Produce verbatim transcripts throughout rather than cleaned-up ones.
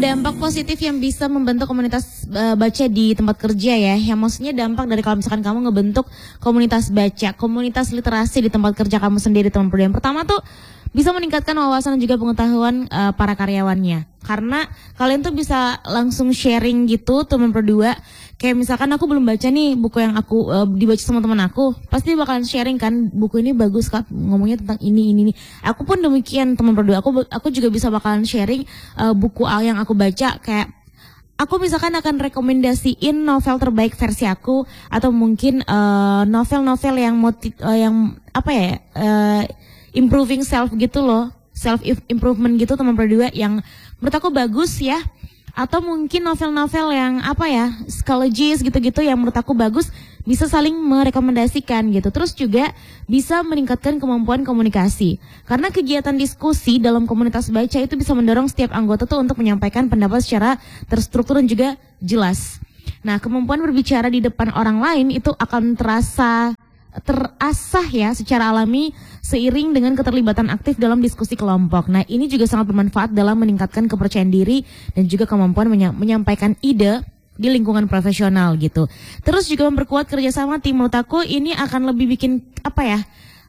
dampak positif yang bisa membentuk komunitas uh, baca di tempat kerja ya. Yang maksudnya dampak dari kalau misalkan kamu ngebentuk komunitas baca, komunitas literasi di tempat kerja kamu sendiri, teman-teman. Yang pertama tuh bisa meningkatkan wawasan dan juga pengetahuan uh, para karyawannya. Karena kalian tuh bisa langsung sharing gitu teman berdua. Kayak misalkan aku belum baca nih buku yang aku uh, dibaca sama teman aku, pasti bakalan sharing kan, buku ini bagus kan, ngomongnya tentang ini ini ini. Aku pun demikian teman berdua. Aku aku juga bisa bakalan sharing uh, buku yang aku baca. Kayak aku misalkan akan rekomendasiin novel terbaik versi aku, atau mungkin uh, novel-novel yang motiv, uh, yang apa ya, uh, improving self gitu loh, self improvement gitu teman berdua yang menurut aku bagus ya. Atau mungkin novel-novel yang apa ya, psychologis gitu-gitu yang menurut aku bagus, bisa saling merekomendasikan gitu. Terus juga bisa meningkatkan kemampuan komunikasi. Karena kegiatan diskusi dalam komunitas baca itu bisa mendorong setiap anggota tuh untuk menyampaikan pendapat secara terstruktur dan juga jelas. Nah, kemampuan berbicara di depan orang lain itu akan terasa terasah ya secara alami seiring dengan keterlibatan aktif dalam diskusi kelompok. Nah, ini juga sangat bermanfaat dalam meningkatkan kepercayaan diri dan juga kemampuan menyampaikan ide di lingkungan profesional gitu. Terus juga memperkuat kerjasama tim. Menurut aku ini akan lebih bikin apa ya,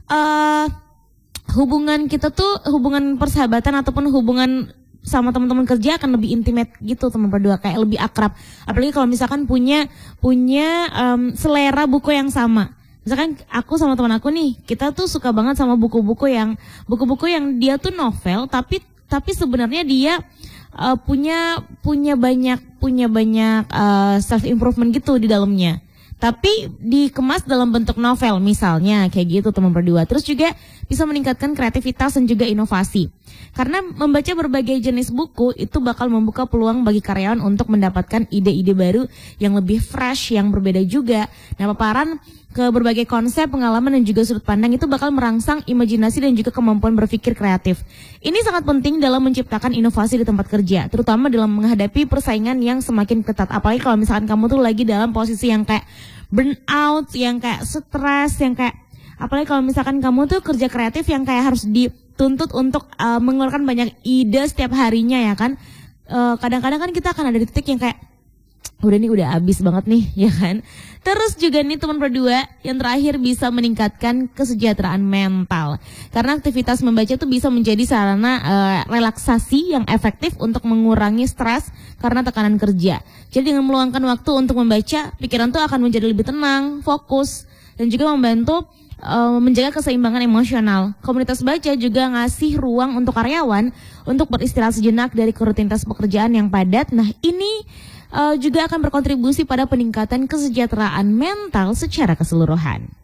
uh, hubungan kita tuh, hubungan persahabatan ataupun hubungan sama teman-teman kerja akan lebih intimate gitu teman berdua, kayak lebih akrab. Apalagi kalau misalkan punya punya um, selera buku yang sama. Misalkan aku sama teman aku nih, kita tuh suka banget sama buku-buku yang buku-buku yang dia tuh novel, tapi tapi sebenarnya dia uh, punya punya banyak punya banyak uh, self improvement gitu di dalamnya. Tapi dikemas dalam bentuk novel misalnya kayak gitu teman berdua. Terus juga bisa meningkatkan kreativitas dan juga inovasi. Karena membaca berbagai jenis buku itu bakal membuka peluang bagi karyawan untuk mendapatkan ide-ide baru yang lebih fresh, yang berbeda juga. Nah, paparan ke berbagai konsep, pengalaman dan juga sudut pandang itu bakal merangsang imajinasi dan juga kemampuan berpikir kreatif. Ini sangat penting dalam menciptakan inovasi di tempat kerja, terutama dalam menghadapi persaingan yang semakin ketat. Apalagi kalau misalkan kamu tuh lagi dalam posisi yang kayak burnout, yang kayak stres, yang kayak apalagi kalau misalkan kamu tuh kerja kreatif yang kayak harus dituntut untuk uh, mengeluarkan banyak ide setiap harinya ya kan. Uh, kadang-kadang kan kita akan ada di titik yang kayak udah nih udah habis banget nih ya kan. Terus juga nih teman berdua yang terakhir bisa meningkatkan kesejahteraan mental. Karena aktivitas membaca itu bisa menjadi sarana uh, relaksasi yang efektif untuk mengurangi stres karena tekanan kerja. Jadi dengan meluangkan waktu untuk membaca, pikiran tuh akan menjadi lebih tenang, fokus, dan juga membantu uh, menjaga keseimbangan emosional. Komunitas baca juga ngasih ruang untuk karyawan untuk beristirahat sejenak dari rutinitas pekerjaan yang padat. Nah, ini Uh, juga akan berkontribusi pada peningkatan kesejahteraan mental secara keseluruhan.